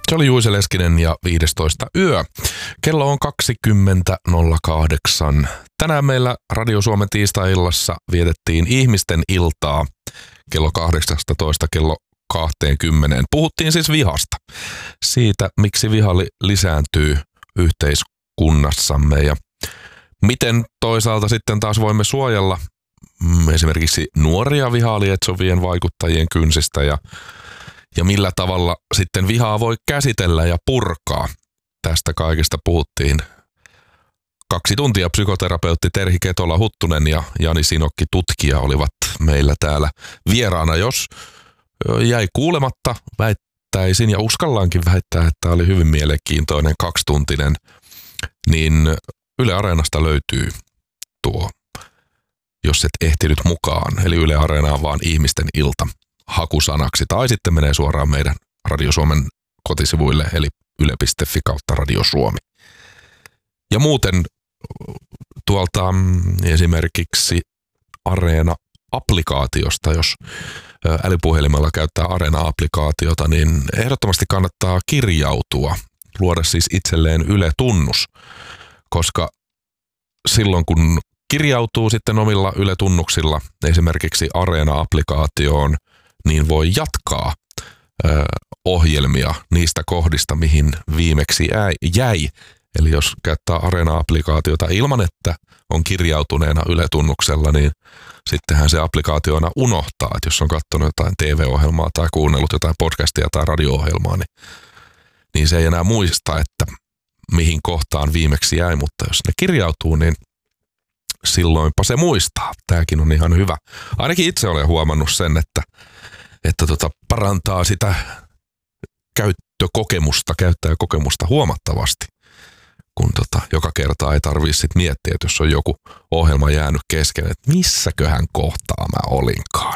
Se oli Juise Leskinen ja 15 yö. Kello on 20.08. Tänään meillä Radio Suomen tiistai-illassa vietettiin ihmisten iltaa kello 18 kello 20. Puhuttiin siis vihasta. Siitä, miksi viha lisääntyy yhteiskunnassamme ja miten toisaalta sitten taas voimme suojella esimerkiksi nuoria vihaa lietsovien vaikuttajien kynsistä ja millä tavalla sitten vihaa voi käsitellä ja purkaa. Tästä kaikesta puhuttiin 2 tuntia. Psykoterapeutti Terhi Ketola-Huttunen ja Jani Sinokki tutkija olivat meillä täällä vieraana. Jos jäi kuulematta, väittäisin ja uskallankin väittää, että oli hyvin mielenkiintoinen 2-tuntinen, niin Yle Areenasta löytyy tuo, jos et ehtinyt mukaan. Eli Yle Areena on vaan ihmisten ilta hakusanaksi, tai sitten menee suoraan meidän Radio Suomen kotisivuille, eli yle.fi/Radio Suomi. Ja muuten tuolta esimerkiksi Areena-applikaatiosta, jos älypuhelimella käyttää Areena-applikaatiota, niin ehdottomasti kannattaa kirjautua, luoda siis itselleen Yle-tunnus, koska silloin kun kirjautuu sitten omilla Yle-tunnuksilla esimerkiksi Areena-applikaatioon, niin voi jatkaa ohjelmia niistä kohdista, mihin viimeksi jäi. Eli jos käyttää Areena-applikaatiota ilman, että on kirjautuneena Yle-tunnuksella, niin sittenhän se applikaatio aina unohtaa, että jos on katsonut jotain TV-ohjelmaa tai kuunnellut jotain podcastia tai radio-ohjelmaa, niin se ei enää muista, että mihin kohtaan viimeksi jäi, mutta jos ne kirjautuu, niin silloinpa se muistaa. Tämäkin on ihan hyvä. Ainakin itse olen huomannut sen, että parantaa sitä käyttäjäkokemusta huomattavasti, kun joka kerta ei tarvitse sit miettiä, että jos on joku ohjelma jäänyt kesken, että missäköhän kohtaa mä olinkaan.